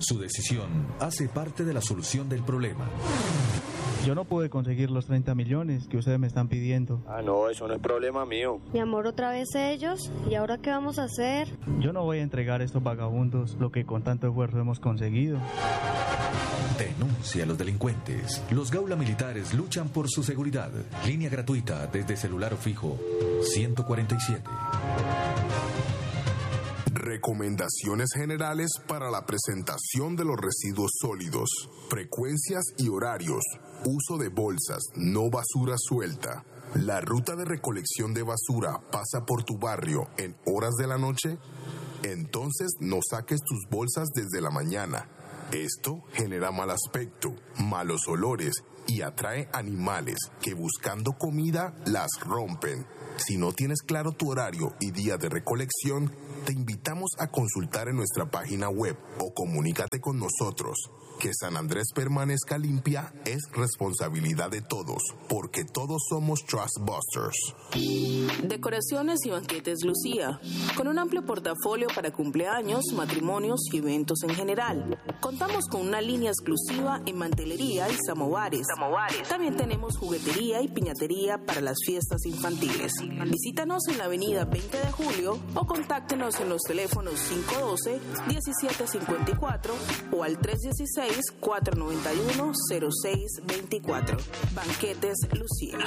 Su decisión hace parte de la solución del problema. Yo no pude conseguir los 30 millones que ustedes me están pidiendo. No, eso no es problema mío. Mi amor, otra vez ellos. ¿Y ahora qué vamos a hacer? Yo no voy a entregar a estos vagabundos lo que con tanto esfuerzo hemos conseguido. Denuncia a los delincuentes. Los Gaula Militares luchan por su seguridad. Línea gratuita desde celular o fijo 147. Recomendaciones generales para la presentación de los residuos sólidos, frecuencias y horarios, uso de bolsas, no basura suelta. ¿La ruta de recolección de basura pasa por tu barrio en horas de la noche? Entonces no saques tus bolsas desde la mañana. Esto genera mal aspecto, malos olores y atrae animales que buscando comida las rompen. Si no tienes claro tu horario y día de recolección, te invitamos a consultar en nuestra página web o comunícate con nosotros. Que San Andrés permanezca limpia es responsabilidad de todos, porque todos somos Trustbusters. Decoraciones y banquetes Lucía, con un amplio portafolio para cumpleaños, matrimonios y eventos en general. Contamos con una línea exclusiva en mantelería y samovares. También tenemos juguetería y piñatería para las fiestas infantiles. Visítanos en la avenida 20 de Julio o contáctenos en los teléfonos 512-1754 o al 316-491-0624. Banquetes Lucía.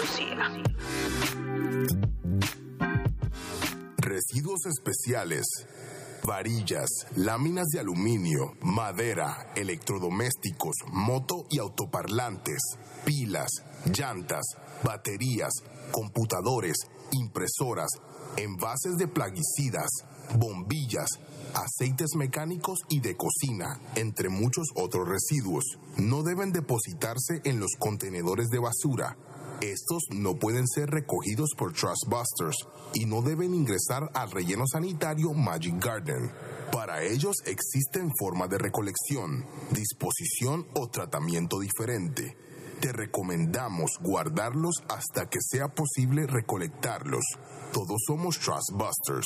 Residuos especiales, varillas, láminas de aluminio, madera, electrodomésticos, moto y autoparlantes, pilas, llantas, baterías, computadores, impresoras, envases de plaguicidas, bombillas, aceites mecánicos y de cocina, entre muchos otros residuos, no deben depositarse en los contenedores de basura. Estos no pueden ser recogidos por Trustbusters y no deben ingresar al relleno sanitario Magic Garden. Para ellos existen formas de recolección, disposición o tratamiento diferente. Te recomendamos guardarlos hasta que sea posible recolectarlos. Todos somos Trustbusters.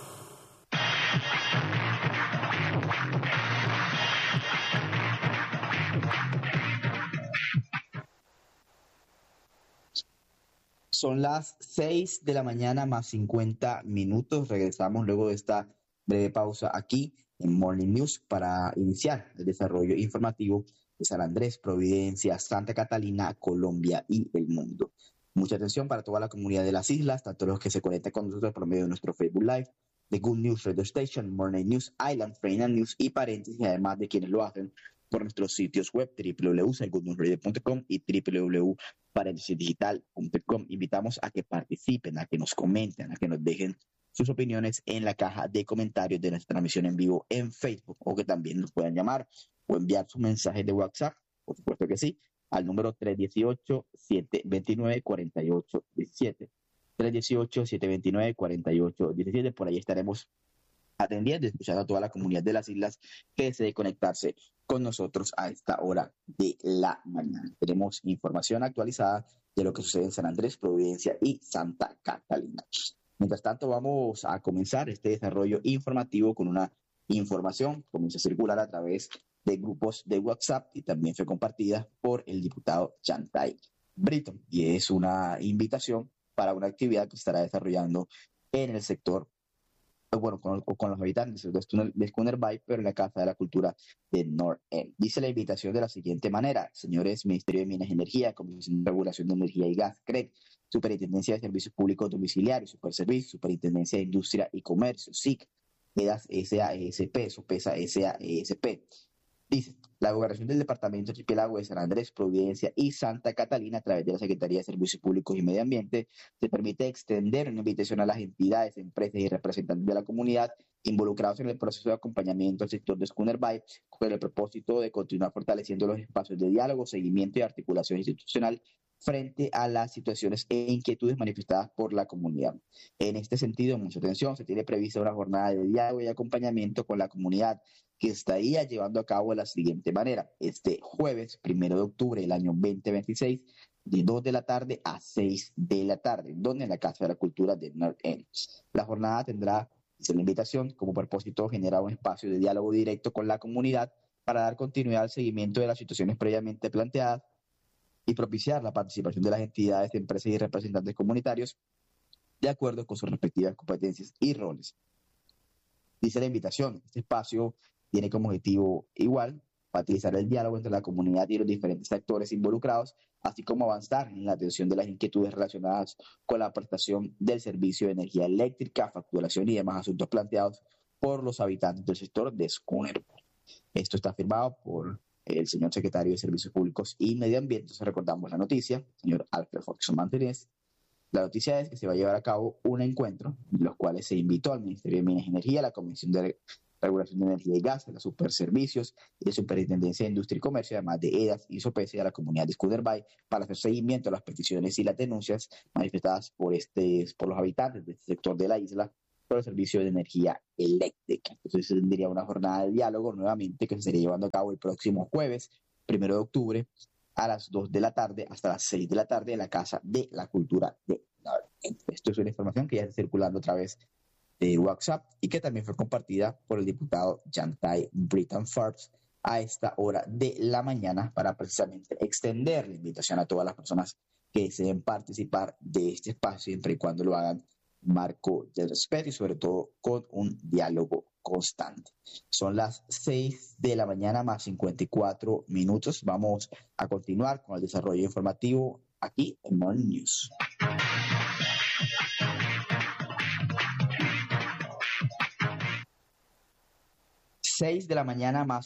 Son las 6 de la mañana más 50 minutos. Regresamos luego de esta breve pausa aquí en Morning News para iniciar el desarrollo informativo de San Andrés, Providencia, Santa Catalina, Colombia y el mundo. Mucha atención para toda la comunidad de las islas, tanto los que se conectan con nosotros por medio de nuestro Facebook Live, de Good News Radio Station, Morning News Island, Reina News y Paréntesis, además de quienes lo hacen por nuestros sitios web www.goodnewsradio.com y www.parentesisdigital.com. Invitamos a que participen, a que nos comenten, a que nos dejen sus opiniones en la caja de comentarios de nuestra transmisión en vivo en Facebook, o que también nos puedan llamar o enviar sus mensajes de WhatsApp, por supuesto que sí, al número 318-729-4817. 318-729-4817. Por ahí estaremos atendiendo y escuchando a toda la comunidad de las islas que desee conectarse con nosotros a esta hora de la mañana. Tenemos información actualizada de lo que sucede en San Andrés, Providencia y Santa Catalina. Mientras tanto, vamos a comenzar este desarrollo informativo con una información que comienza a circular a través de grupos de WhatsApp y también fue compartida por el diputado Chantay Britton, y es una invitación para una actividad que se estará desarrollando en el sector, con los habitantes de Schooner Bay, pero en la Casa de la Cultura de North End. Dice la invitación de la siguiente manera: señores, Ministerio de Minas y Energía, Comisión de Regulación de Energía y Gas, CREG, Superintendencia de Servicios Públicos Domiciliarios, Superservicios, Superintendencia de Industria y Comercio, SIC, EDAS SAESP, SOPESA SAESP. Dice, la Gobernación del Departamento Archipiélago de San Andrés, Providencia y Santa Catalina, a través de la Secretaría de Servicios Públicos y Medio Ambiente, se permite extender una invitación a las entidades, empresas y representantes de la comunidad involucrados en el proceso de acompañamiento al sector de Schooner Bay, con el propósito de continuar fortaleciendo los espacios de diálogo, seguimiento y articulación institucional frente a las situaciones e inquietudes manifestadas por la comunidad. En este sentido, mucha atención, se tiene prevista una jornada de diálogo y acompañamiento con la comunidad que estaría llevando a cabo de la siguiente manera: este jueves 1 de octubre del año 2026, de 2 de la tarde a 6 de la tarde, donde en la Casa de la Cultura de North End. La jornada tendrá, dice la invitación, como propósito generar un espacio de diálogo directo con la comunidad para dar continuidad al seguimiento de las situaciones previamente planteadas y propiciar la participación de las entidades, empresas y representantes comunitarios de acuerdo con sus respectivas competencias y roles. Dice la invitación, este espacio tiene como objetivo igual facilitar el diálogo entre la comunidad y los diferentes actores involucrados, así como avanzar en la atención de las inquietudes relacionadas con la prestación del servicio de energía eléctrica, facturación y demás asuntos planteados por los habitantes del sector de Schooner. Esto está firmado por el señor secretario de Servicios Públicos y Medio Ambiente. Entonces recordamos la noticia, señor Alfred Fox Martínez. La noticia es que se va a llevar a cabo un encuentro en los cuales se invitó al Ministerio de Minas y Energía, la Comisión de Regulación de Energía y Gas, de los Superservicios y de Superintendencia de Industria y Comercio, además de EDAS y SOPES y a la comunidad de Schooner Bay, para hacer seguimiento a las peticiones y las denuncias manifestadas por los habitantes de este sector de la isla por el servicio de energía eléctrica. Entonces se tendría una jornada de diálogo nuevamente que se estaría llevando a cabo el próximo jueves, 1 de octubre, a las 2 de la tarde hasta las 6 de la tarde en la Casa de la Cultura de Norte. Esto es una información que ya está circulando a través de WhatsApp y que también fue compartida por el diputado Yantai Britton Forbes a esta hora de la mañana para precisamente extender la invitación a todas las personas que deseen participar de este espacio siempre y cuando lo hagan en marco del respeto y sobre todo con un diálogo constante. Son las 6 de la mañana más 54 minutos. Vamos a continuar con el desarrollo informativo aquí en Morning News. Seis de la mañana más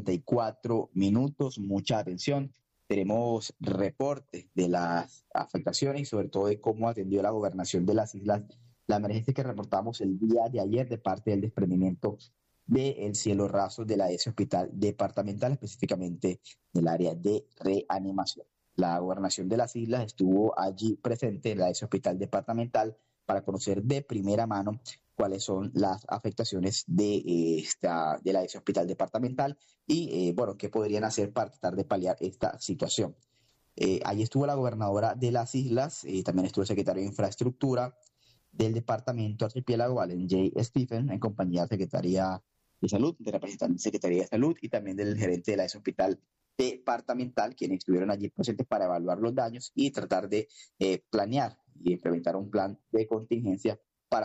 54 minutos, mucha atención. Tenemos reportes de las afectaciones y sobre todo de cómo atendió la gobernación de las islas la emergencia que reportamos el día de ayer de parte del desprendimiento del cielo raso de la ES Hospital Departamental, específicamente del área de reanimación. La gobernación de las islas estuvo allí presente en la ES Hospital Departamental para conocer de primera mano cuáles son las afectaciones de la ES Hospital Departamental y, qué podrían hacer para tratar de paliar esta situación. Allí estuvo la gobernadora de las islas, también estuvo el secretario de Infraestructura del Departamento Archipiélago, Allen J. Stephen, en compañía de la Secretaría de Salud, de representante de Secretaría de Salud y también del gerente de la ES Hospital Departamental, quienes estuvieron allí presentes para evaluar los daños y tratar de planear y implementar un plan de contingencia para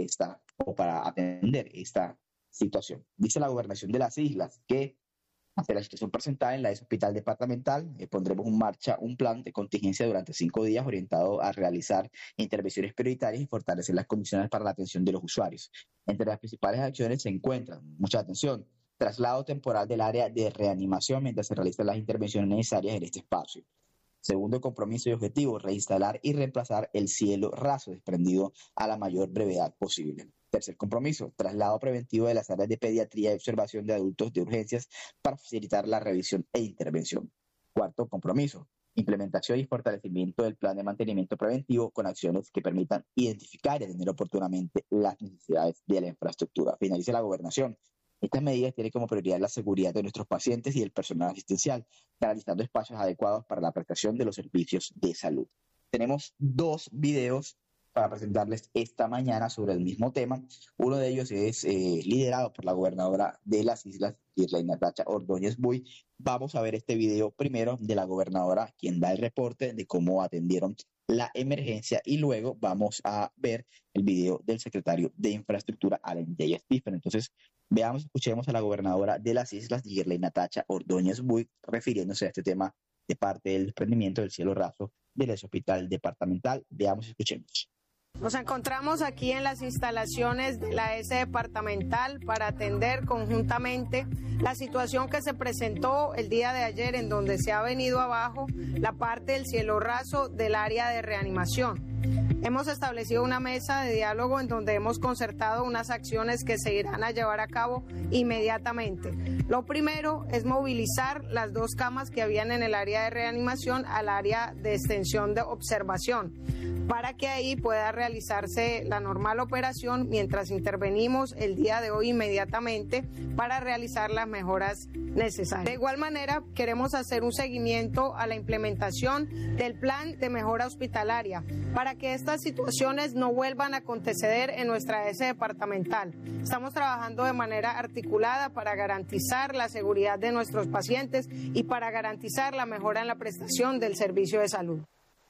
para atender esta situación. Dice la gobernación de las islas que ante la situación presentada en la ES Hospital Departamental, pondremos en marcha un plan de contingencia durante 5 días orientado a realizar intervenciones prioritarias y fortalecer las condiciones para la atención de los usuarios. Entre las principales acciones se encuentran, mucha atención, traslado temporal del área de reanimación mientras se realizan las intervenciones necesarias en este espacio. Segundo compromiso y objetivo, reinstalar y reemplazar el cielo raso desprendido a la mayor brevedad posible. Tercer compromiso, traslado preventivo de las áreas de pediatría y observación de adultos de urgencias para facilitar la revisión e intervención. Cuarto compromiso, implementación y fortalecimiento del plan de mantenimiento preventivo con acciones que permitan identificar y atender oportunamente las necesidades de la infraestructura. Finaliza la gobernación. Estas medidas tienen como prioridad la seguridad de nuestros pacientes y el personal asistencial, garantizando espacios adecuados para la prestación de los servicios de salud. Tenemos 2 videos para presentarles esta mañana sobre el mismo tema. Uno de ellos es liderado por la gobernadora de las islas, Shirley Natacha Ordóñez Buy. Vamos a ver este video primero de la gobernadora, quien da el reporte de cómo atendieron la emergencia, y luego vamos a ver el video del secretario de Infraestructura, Allen J. Stephen. Entonces, escuchemos a la gobernadora de las islas, Shirley Natacha Ordóñez Buy, refiriéndose a este tema de parte del desprendimiento del cielo raso del Hospital Departamental. Veamos, escuchemos. Nos encontramos aquí en las instalaciones de la ES Departamental para atender conjuntamente la situación que se presentó el día de ayer, en donde se ha venido abajo la parte del cielo raso del área de reanimación. Hemos establecido una mesa de diálogo en donde hemos concertado unas acciones que se irán a llevar a cabo inmediatamente. Lo primero es movilizar las 2 camas que habían en el área de reanimación al área de extensión de observación, para que ahí pueda realizarse la normal operación mientras intervenimos el día de hoy inmediatamente para realizar las mejoras necesarias. De igual manera, queremos hacer un seguimiento a la implementación del plan de mejora hospitalaria para para que estas situaciones no vuelvan a acontecer en nuestra ES departamental. Estamos trabajando de manera articulada para garantizar la seguridad de nuestros pacientes y para garantizar la mejora en la prestación del servicio de salud.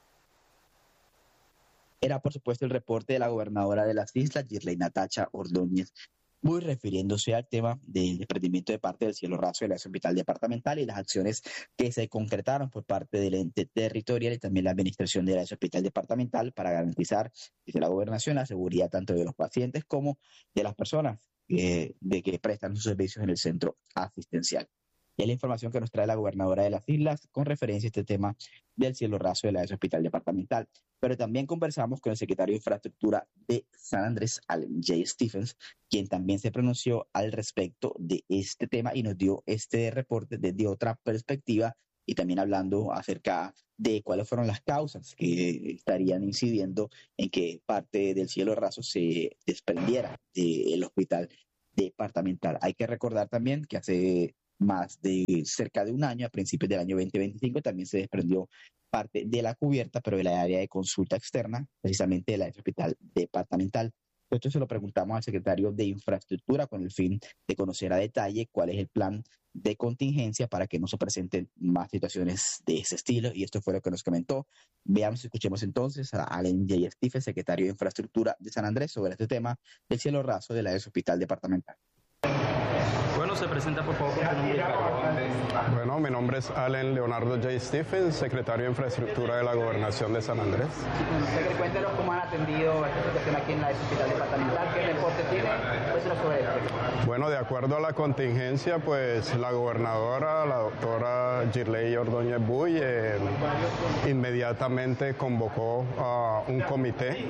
Era, por supuesto, el reporte de la gobernadora de las islas, Girley Natacha Ordóñez, muy refiriéndose al tema del desprendimiento de parte del cielo raso de la hospital departamental y las acciones que se concretaron por parte del ente territorial y también la administración de la hospital departamental para garantizar desde la gobernación la seguridad tanto de los pacientes como de las personas de que prestan sus servicios en el centro asistencial. Y es la información que nos trae la gobernadora de las islas con referencia a este tema del cielo raso de la hospital departamental. Pero también conversamos con el secretario de Infraestructura de San Andrés, Allen J. Stephens, quien también se pronunció al respecto de este tema y nos dio este reporte desde otra perspectiva y también hablando acerca de cuáles fueron las causas que estarían incidiendo en que parte del cielo raso se desprendiera del hospital departamental. Hay que recordar también que hace más de cerca de un año, a principios del año 2025, también se desprendió parte de la cubierta, pero de la área de consulta externa, precisamente de la hospital departamental. Esto se lo preguntamos al secretario de Infraestructura con el fin de conocer a detalle cuál es el plan de contingencia para que no se presenten más situaciones de ese estilo, y esto fue lo que nos comentó. Veamos, escuchemos entonces a Allen J. Stephens, secretario de Infraestructura de San Andrés, sobre este tema del cielo raso de la hospital departamental. Bueno, se presenta por favor con su nombre y cargo. Bueno, mi nombre es Allen Leonardo J. Stephens, secretario de Infraestructura de la Gobernación de San Andrés. Cuéntenos cómo han atendido esta situación aquí en la hospital departamental, qué reporte tiene, cuéntenos sobre esto. Bueno, de acuerdo a la contingencia, pues la gobernadora, la doctora Girley Ordóñez Buy, inmediatamente convocó a un comité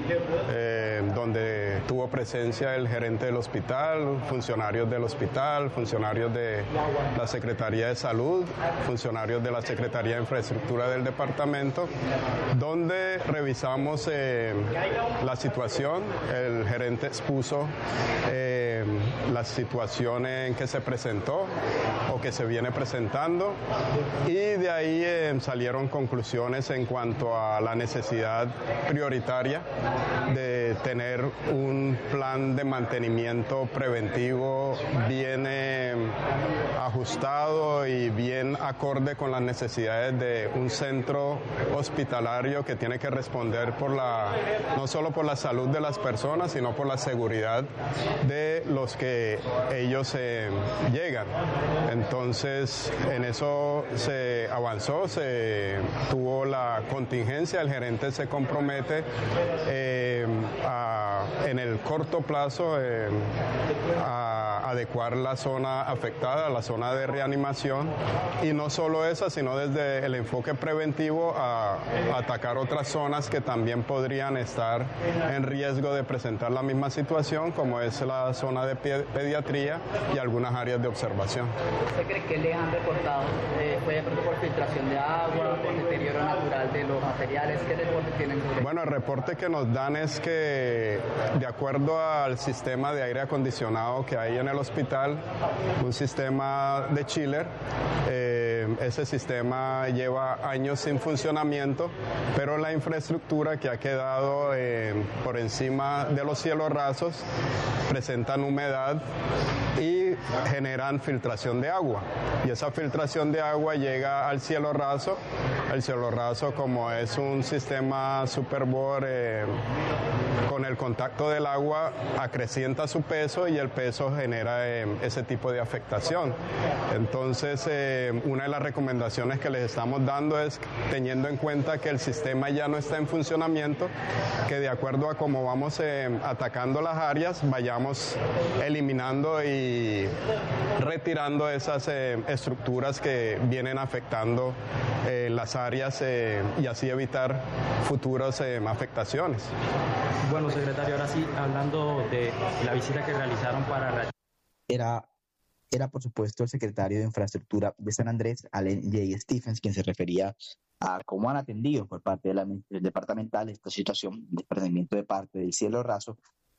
donde tuvo presencia el gerente del hospital, funcionarios del hospital, funcionarios de la Secretaría de Salud, funcionarios de la Secretaría de Infraestructura del departamento, donde revisamos la situación. El gerente expuso la situación en que se presentó o que se viene presentando, y de ahí salieron conclusiones en cuanto a la necesidad prioritaria de tener un plan de mantenimiento preventivo bien ajustado y bien acorde con las necesidades de un centro hospitalario que tiene que responder no solo por la salud de las personas, sino por la seguridad de los que ellos llegan. Entonces, en eso se avanzó, se tuvo la contingencia, el gerente se compromete en el corto plazo a adecuar la zona afectada, la zona de reanimación, y no solo esa, sino desde el enfoque preventivo a atacar otras zonas que también podrían estar en riesgo de presentar la misma situación, como es la zona de pediatría y algunas áreas de observación. ¿Usted cree que le han reportado? ¿Fue de pronto por filtración de agua, por deterioro natural de los materiales? ¿Qué reporte tienen? Bueno, el reporte que nos dan es que, de acuerdo al sistema de aire acondicionado que hay en el hospital, un sistema de chiller, ese sistema lleva años sin funcionamiento, pero la infraestructura que ha quedado por encima de los cielos rasos presentan humedad y generan filtración de agua, y esa filtración de agua llega al cielo raso. El cielo raso, como es un sistema superbore, con el contacto del agua acrecienta su peso y el peso genera ese tipo de afectación. Entonces, una de las recomendaciones que les estamos dando es, teniendo en cuenta que el sistema ya no está en funcionamiento, que de acuerdo a cómo vamos atacando las áreas, vayamos eliminando y retirando esas estructuras que vienen afectando las áreas y así evitar futuras afectaciones. Bueno, secretario, ahora sí, hablando de la visita que realizaron para... Era, por supuesto, el secretario de Infraestructura de San Andrés, Allen J. Stephens, quien se refería a cómo han atendido por parte de la administración departamental esta situación de desprendimiento de parte del cielo raso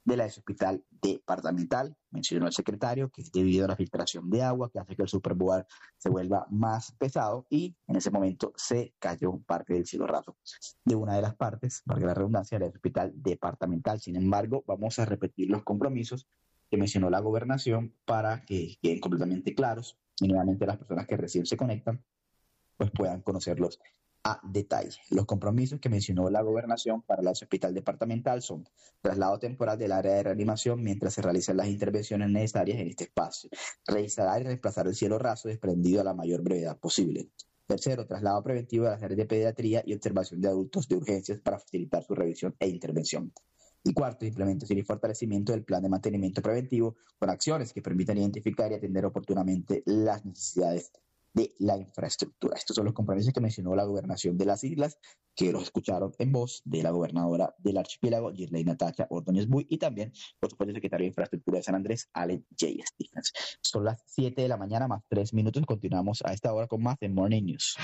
de la hospital departamental. Mencionó el secretario que es debido a la filtración de agua que hace que el Superboard se vuelva más pesado y en ese momento se cayó parte del cielo raso de una de las partes, valga la redundancia, del hospital departamental. Sin embargo, vamos a repetir los compromisos que mencionó la gobernación para que queden completamente claros y nuevamente las personas que recién se conectan pues puedan conocerlos a detalle. Los compromisos que mencionó la gobernación para el hospital departamental son traslado temporal del área de reanimación mientras se realizan las intervenciones necesarias en este espacio, reinstalar y reemplazar el cielo raso desprendido a la mayor brevedad posible. Tercero, traslado preventivo de las áreas de pediatría y observación de adultos de urgencias para facilitar su revisión e intervención. Y cuarto, implementación y fortalecimiento del plan de mantenimiento preventivo con acciones que permitan identificar y atender oportunamente las necesidades de la infraestructura. Estos son los compromisos que mencionó la gobernación de las islas, que los escucharon en voz de la gobernadora del archipiélago, Girley Natacha Ordóñez Buy, y también, por supuesto, el secretario de Infraestructura de San Andrés, Allen J. Stephens. Son las 7 de la mañana más 3 minutos. Continuamos a esta hora con más de Morning News.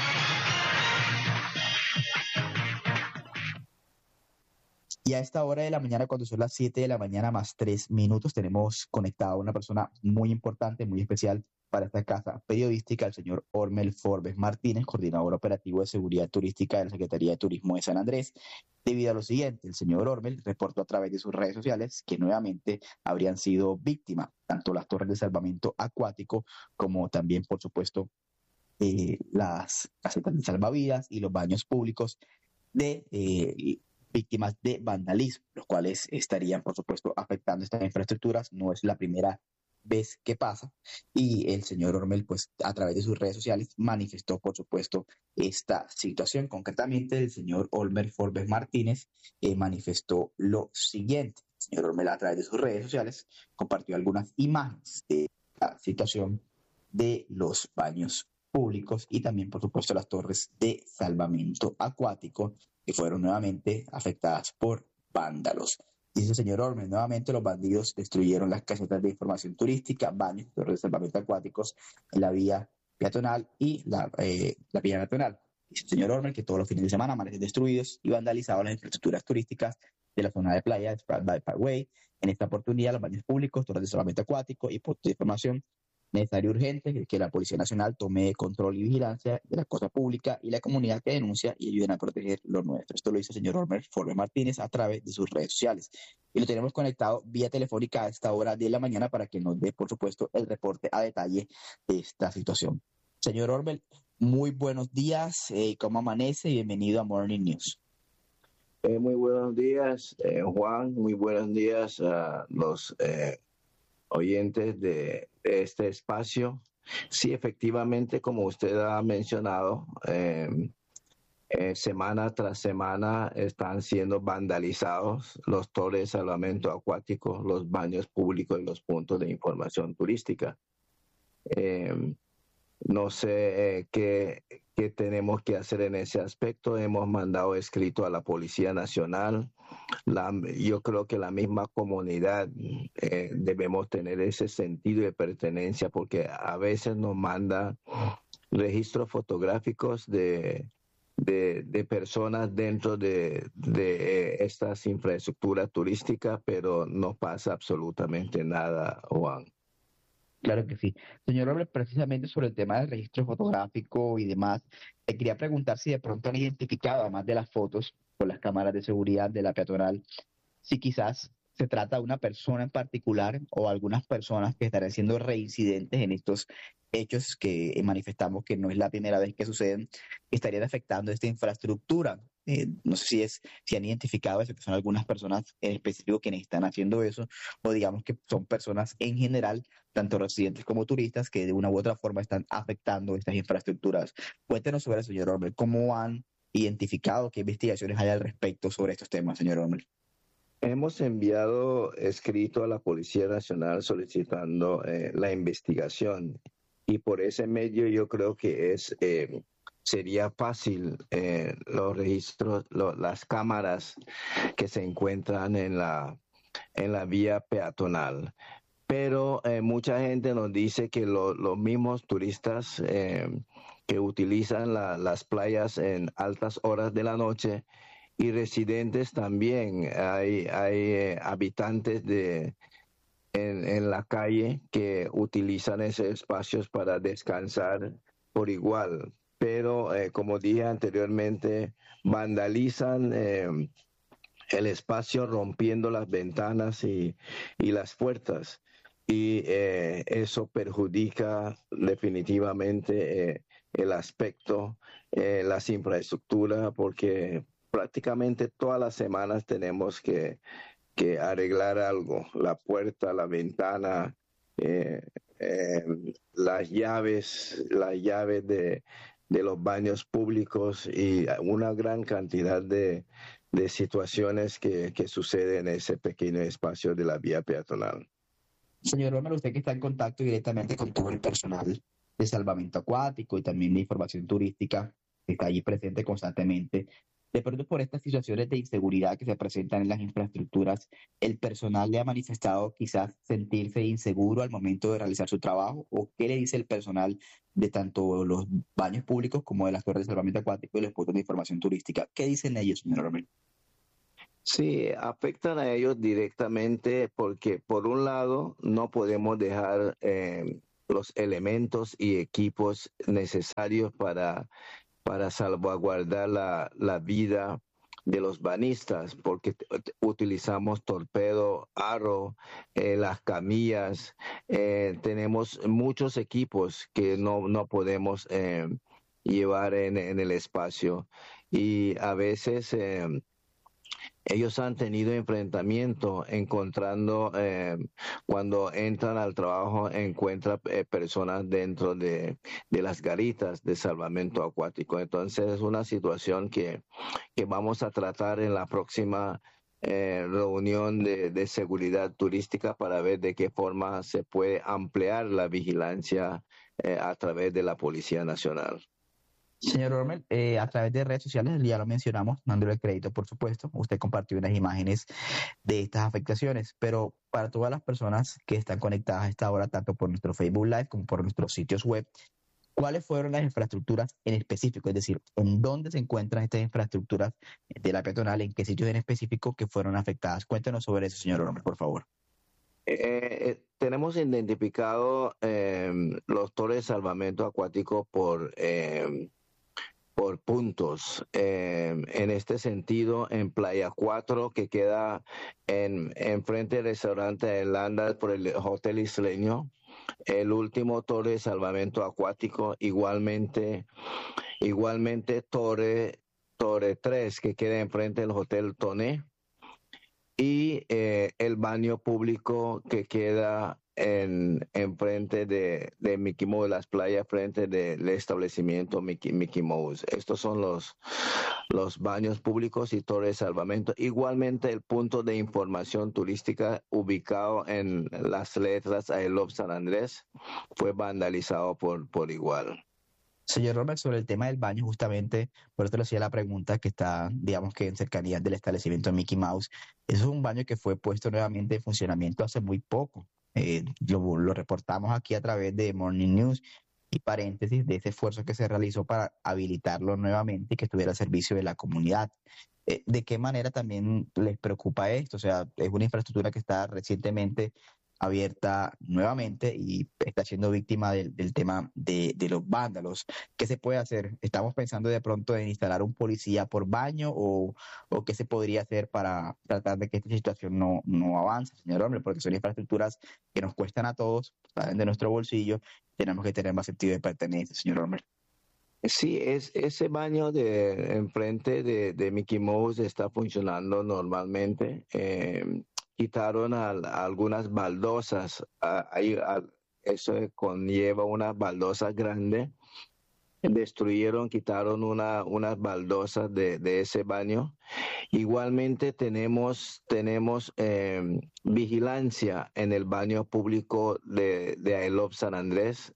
Y a esta hora de la mañana, cuando son las 7 de la mañana más 3 minutos, tenemos conectada a una persona muy importante, muy especial para esta casa periodística, el señor Ormel Forbes Martínez, coordinador operativo de seguridad turística de la Secretaría de Turismo de San Andrés. Debido a lo siguiente, el señor Ormel reportó a través de sus redes sociales que nuevamente habrían sido víctimas tanto las torres de salvamento acuático como también, por supuesto, las casetas de salvavidas y los baños públicos de víctimas de vandalismo, los cuales estarían, por supuesto, afectando estas infraestructuras. No es la primera vez que pasa, y el señor Ormel, pues, a través de sus redes sociales manifestó, por supuesto, esta situación. Concretamente, el señor Ormel Forbes Martínez manifestó lo siguiente. El señor Ormel, a través de sus redes sociales, compartió algunas imágenes de la situación de los baños públicos y también, por supuesto, las torres de salvamento acuático que fueron nuevamente afectadas por vándalos. Dice el señor Ormel, nuevamente los bandidos destruyeron las casetas de información turística, baños, torres de salvamento acuáticos en la vía peatonal y la vía peatonal. Dice el señor Ormel que todos los fines de semana amanecen destruidos y vandalizados las infraestructuras turísticas de la zona de playa de Sprat by Parkway. En esta oportunidad, los baños públicos, torres de salvamento acuático y puntos de información necesario urgente que la Policía Nacional tome control y vigilancia de la cosa pública y la comunidad que denuncia y ayuden a proteger lo nuestro. Esto lo hizo el señor Ormel Forbes Martínez a través de sus redes sociales. Y lo tenemos conectado vía telefónica a esta hora de la mañana para que nos dé, por supuesto, el reporte a detalle de esta situación. Señor Ormel, muy buenos días. ¿Cómo amanece? Bienvenido a Morning News. Muy buenos días, Juan. Muy buenos días a los oyentes de este espacio. Sí, efectivamente, como usted ha mencionado, semana tras semana están siendo vandalizados los torres de salvamento acuático, los baños públicos y los puntos de información turística. No sé qué tenemos que hacer en ese aspecto. Hemos mandado escrito a la Policía Nacional. Yo creo que la misma comunidad debemos tener ese sentido de pertenencia, porque a veces nos manda registros fotográficos de personas dentro de estas infraestructuras turísticas, pero no pasa absolutamente nada, Juan. Claro que sí. Señor Ormel, precisamente sobre el tema del registro fotográfico y demás, le quería preguntar si de pronto han identificado, además de las fotos con las cámaras de seguridad de la peatonal, si quizás se trata de una persona en particular o algunas personas que estarán siendo reincidentes en estos hechos que manifestamos que no es la primera vez que suceden, que estarían afectando esta infraestructura. No sé si han identificado eso, que son algunas personas en específico quienes están haciendo eso, o digamos que son personas en general, tanto residentes como turistas, que de una u otra forma están afectando estas infraestructuras. Cuéntenos sobre eso, señor Ormel. ¿Cómo han identificado, qué investigaciones hay al respecto sobre estos temas, señor Ormel? Hemos enviado escrito a la Policía Nacional solicitando la investigación, y por ese medio yo creo que sería fácil los registros, las cámaras que se encuentran en la vía peatonal. Pero mucha gente nos dice que los mismos turistas que utilizan las playas en altas horas de la noche y residentes también. Hay habitantes en la calle que utilizan esos espacios para descansar por igual. Pero, como dije anteriormente, vandalizan el espacio rompiendo las ventanas y las puertas. Y eso perjudica definitivamente el aspecto, las infraestructuras, porque prácticamente todas las semanas tenemos que arreglar algo, la puerta, la ventana, las llaves de los baños públicos y una gran cantidad de situaciones que suceden en ese pequeño espacio de la vía peatonal. Señor Romer, usted que está en contacto directamente con todo el personal de salvamento acuático y también de información turística que está allí presente constantemente, de pronto por estas situaciones de inseguridad que se presentan en las infraestructuras, ¿el personal le ha manifestado quizás sentirse inseguro al momento de realizar su trabajo? ¿O qué le dice el personal de tanto los baños públicos como de las torres de salvamento acuático y los puntos de información turística? ¿Qué dicen ellos, señor Romer? Sí, afectan a ellos directamente porque por un lado no podemos dejar los elementos y equipos necesarios para salvaguardar la vida de los bañistas, porque utilizamos torpedo, aro, las camillas, tenemos muchos equipos que no podemos llevar en el espacio, y a veces ellos han tenido enfrentamiento encontrando, cuando entran al trabajo, encuentran personas dentro de las garitas de salvamento acuático. Entonces es una situación que vamos a tratar en la próxima reunión de seguridad turística para ver de qué forma se puede ampliar la vigilancia a través de la Policía Nacional. Señor Romer, a través de redes sociales, ya lo mencionamos, dándole el crédito, por supuesto, usted compartió unas imágenes de estas afectaciones, pero para todas las personas que están conectadas a esta hora, tanto por nuestro Facebook Live como por nuestros sitios web, ¿cuáles fueron las infraestructuras en específico? Es decir, ¿en dónde se encuentran estas infraestructuras de la peatonal? ¿En qué sitios en específico que fueron afectadas? Cuéntenos sobre eso, señor Romer, por favor. Tenemos identificado los torres de salvamento acuático por puntos. En este sentido, en Playa 4, que queda en frente del restaurante Irlanda por el Hotel Isleño, el último torre de salvamento acuático, igualmente torre 3, que queda enfrente del Hotel Toné, y el baño público que queda en frente de Mickey Mouse, las playas frente del establecimiento Mickey Mouse. Estos son los baños públicos y torres de salvamento. Igualmente el punto de información turística ubicado en las letras I Love San Andrés fue vandalizado por igual. Señor Romer, sobre el tema del baño, justamente, por eso le hacía la pregunta, que está, digamos que en cercanía del establecimiento Mickey Mouse. Eso es un baño que fue puesto nuevamente en funcionamiento hace muy poco. Lo reportamos aquí a través de Morning News, y paréntesis de ese esfuerzo que se realizó para habilitarlo nuevamente y que estuviera al servicio de la comunidad. ¿De qué manera también les preocupa esto? O sea, es una infraestructura que está recientemente abierta nuevamente y está siendo víctima del tema de los vándalos. ¿Qué se puede hacer? ¿Estamos pensando de pronto en instalar un policía por baño o qué se podría hacer para tratar de que esta situación no avance, señor Romer? Porque son infraestructuras que nos cuestan a todos, salen de nuestro bolsillo, tenemos que tener más sentido de pertenencia, señor Romer. Sí, ese baño de enfrente de Mickey Mouse está funcionando normalmente. Quitaron algunas baldosas, eso conlleva unas baldosas grandes, quitaron unas baldosas de ese baño. Igualmente tenemos vigilancia en el baño público de I Love San Andrés,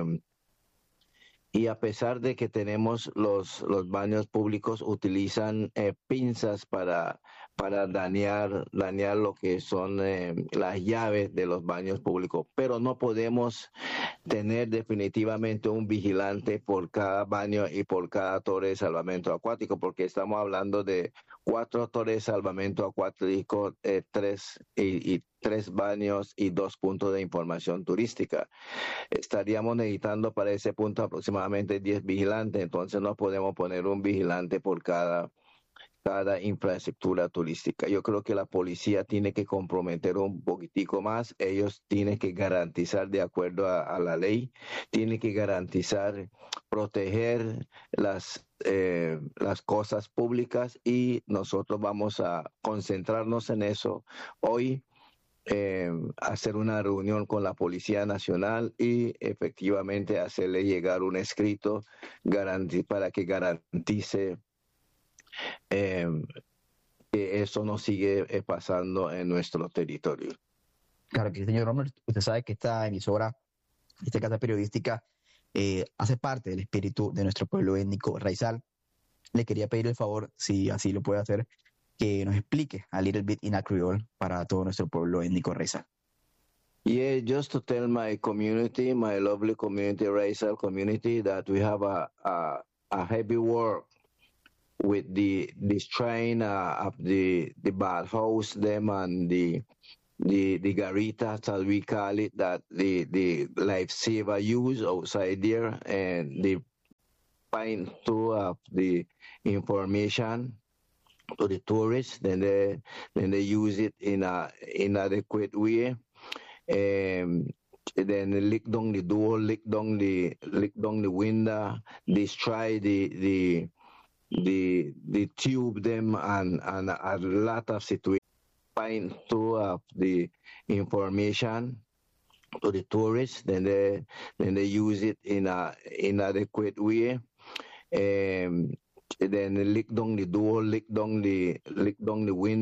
y a pesar de que tenemos los baños públicos, utilizan pinzas para dañar lo que son las llaves de los baños públicos. Pero no podemos tener definitivamente un vigilante por cada baño y por cada torre de salvamento acuático, porque estamos hablando de 4 torres de salvamento acuático, 3 baños y 2 puntos de información turística. Estaríamos necesitando para ese punto aproximadamente 10 vigilantes, entonces no podemos poner un vigilante por cada infraestructura turística. Yo creo que la policía tiene que comprometer un poquitico más. Ellos tienen que garantizar, de acuerdo a la ley, tienen que garantizar, proteger las cosas públicas, y nosotros vamos a concentrarnos en eso hoy. Hacer una reunión con la Policía Nacional y efectivamente hacerle llegar un escrito para que garantice que eso no sigue pasando en nuestro territorio. Claro que sí, señor Romer. Usted sabe que esta emisora, esta casa periodística, hace parte del espíritu de nuestro pueblo étnico raizal. Le quería pedir el favor, si así lo puede hacer, que nos explique a little bit in a Creole para todo nuestro pueblo étnico raizal. Yeah, just to tell my community, my lovely community, racial community, that we have a heavy work with the strain of the bathhouse, them, and the garitas, as we call it, that the lifesaver use outside there, and the point two of the information to the tourists. Then they use it in a inadequate way. Then lick down the door, lick down the window, destroy the tube them, and a lot of situations. Point two of the information to the tourists. Then they use it in a inadequate way. Then lick down the door, lick down the window.